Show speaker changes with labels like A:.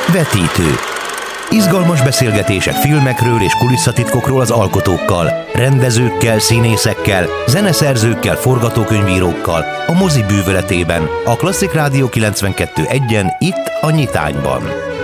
A: Vetítő. Izgalmas beszélgetések filmekről és kulisszatitkokról az alkotókkal, rendezőkkel, színészekkel, zeneszerzőkkel, forgatókönyvírókkal, a mozi bűvöletében, a Klasszik Rádió 92.1-en, itt a Nyitányban.